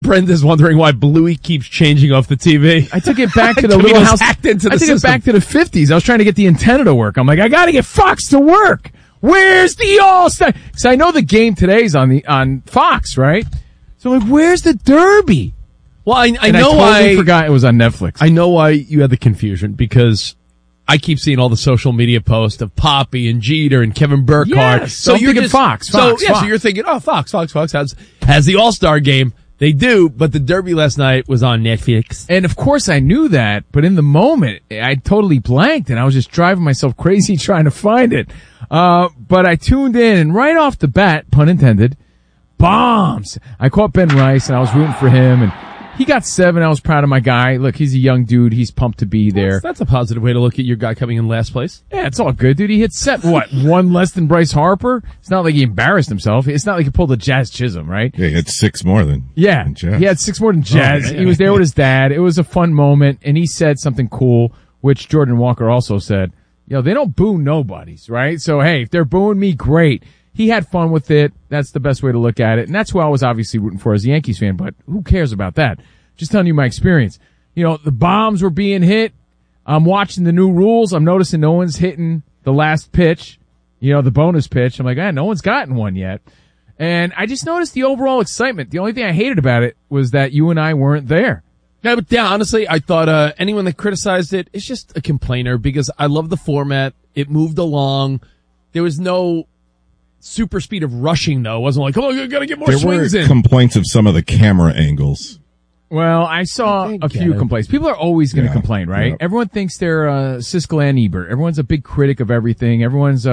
Brenda's wondering why Bluey keeps changing off the TV. I took it back to the little house. Hacked into the I took system. it back to the 50s. I was trying to get the antenna to work. I'm like, I got to get Fox to work. Where's the All-Star? Because I know the game today's on Fox, right? So I'm like, where's the Derby? Well, I And know I totally why. forgot it was on Netflix. I know why you had the confusion, because I keep seeing all the social media posts of Poppy and Jeter and Kevin Burkhardt. Yes, so I'm thinking Fox. So you're thinking, oh, Fox has the All-Star game. They do, but the Derby last night was on Netflix. And of course I knew that, but in the moment, I totally blanked and I was just driving myself crazy trying to find it. But I tuned in and right off the bat, pun intended, bombs. I caught Ben Rice and I was rooting for him and he got 7. I was proud of my guy. Look, he's a young dude. He's pumped to be there. That's a positive way to look at your guy coming in last place. Yeah, it's all good, dude. He hit one less than Bryce Harper? It's not like he embarrassed himself. It's not like he pulled a Jazz Chisholm, right? Yeah, he had 6 more than Jazz. He had 6 more than Jazz. Oh, yeah. He was there with his dad. It was a fun moment, and he said something cool, which Jordan Walker also said. They don't boo nobodies, right? So, hey, if they're booing me, great. He had fun with it. That's the best way to look at it. And that's who I was obviously rooting for as a Yankees fan, but who cares about that? Just telling you my experience. The bombs were being hit. I'm watching the new rules. I'm noticing no one's hitting the last pitch, the bonus pitch. I'm like, no one's gotten one yet. And I just noticed the overall excitement. The only thing I hated about it was that you and I weren't there. Yeah, but honestly, I thought anyone that criticized it is just a complainer, because I love the format. It moved along. There was no super speed of rushing, though. It wasn't like, you got to get more swings in. There were complaints of some of the camera angles. Well, I saw a few complaints. People are always going to complain, right? Yeah. Everyone thinks they're Siskel and Ebert. Everyone's a big critic of everything. Everyone's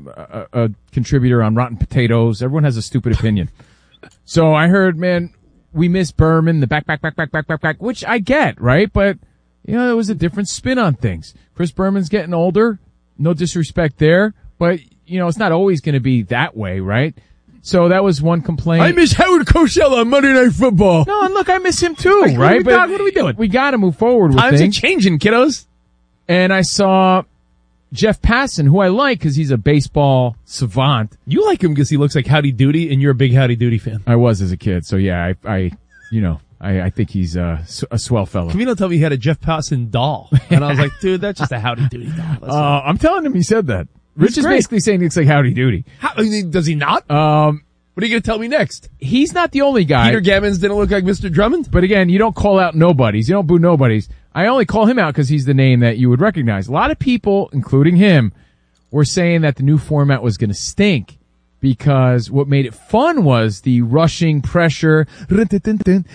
a contributor on Rotten Potatoes. Everyone has a stupid opinion. So I heard, man, we miss Berman, the back, which I get, right? But, there was a different spin on things. Chris Berman's getting older. No disrespect there. But, it's not always going to be that way, right? So that was one complaint. I miss Howard Cosell on Monday Night Football. No, and look, I miss him too, right? What are we doing? We got to move forward with Times things. are changing, kiddos. And I saw Jeff Passan, who I like because he's a baseball savant. You like him because he looks like Howdy Doody, and you're a big Howdy Doody fan. I was as a kid, so yeah, I think he's a swell fellow. Camino told me he had a Jeff Passan doll, and I was like, dude, that's just a Howdy Doody doll. I'm telling him he said that. Rich is basically saying he looks like Howdy Doody. Does he not? What are you going to tell me next? He's not the only guy. Peter Gammons didn't look like Mr. Drummond? But again, you don't call out nobodies. You don't boo nobodies. I only call him out because he's the name that you would recognize. A lot of people, including him, were saying that the new format was going to stink because what made it fun was the rushing pressure. That's what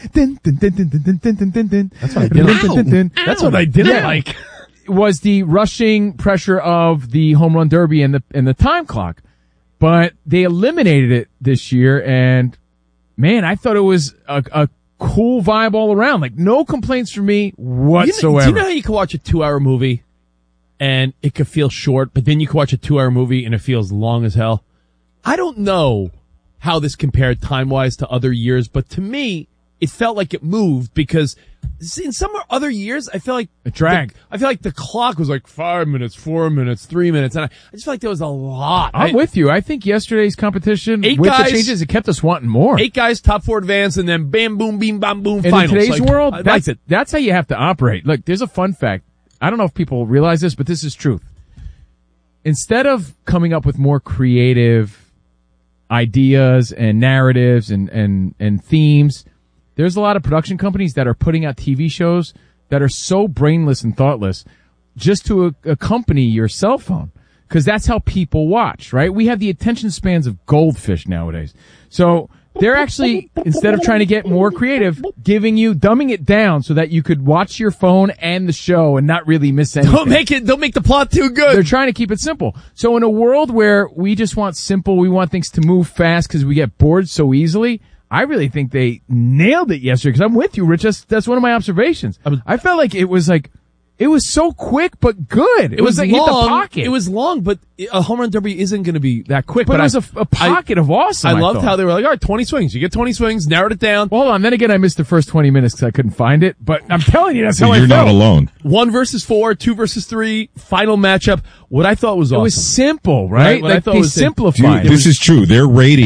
I didn't. That's what I didn't like. Was the rushing pressure of the home run derby and the time clock. But they eliminated it this year, and man, I thought it was a cool vibe all around. Like, no complaints from me whatsoever. Do you know how you can watch a 2-hour movie and it could feel short, but then you can watch a 2-hour movie and it feels long as hell? I don't know how this compared time-wise to other years, but to me, it felt like it moved because in some other years, I feel like it dragged. I feel like the clock was like 5 minutes, 4 minutes, 3 minutes, and I just feel like there was a lot. I'm with you. I think yesterday's competition with guys, the changes, it kept us wanting more. 8 guys, top 4 advance, and then bam, boom, beam, bam, boom, and finals. In today's world, that's that's how you have to operate. Look, there's a fun fact. I don't know if people realize this, but this is truth. Instead of coming up with more creative ideas and narratives and themes, there's a lot of production companies that are putting out TV shows that are so brainless and thoughtless just to accompany your cell phone. Because that's how people watch, right? We have the attention spans of goldfish nowadays. So they're actually, instead of trying to get more creative, dumbing it down so that you could watch your phone and the show and not really miss anything. Don't make the plot too good. They're trying to keep it simple. So in a world where we just want simple, we want things to move fast because we get bored so easily, I really think they nailed it yesterday because I'm with you, Rich. That's one of my observations. I felt like it was so quick but good. It was like long. Hit the pocket. It was long, but a home run derby isn't going to be that quick. But it was a pocket of awesome. I loved how they were like, all right, 20 swings. You get 20 swings, narrowed it down. Well, hold on. Then again, I missed the first 20 minutes because I couldn't find it. But I'm telling you, that's how I felt. You're not alone. 1 versus 4, 2 versus 3, final matchup. What I thought was awesome. It was simple, right? What I thought they was simplified. Dude, this is true. Their ratings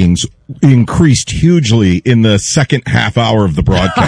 increased hugely in the second half hour of the broadcast.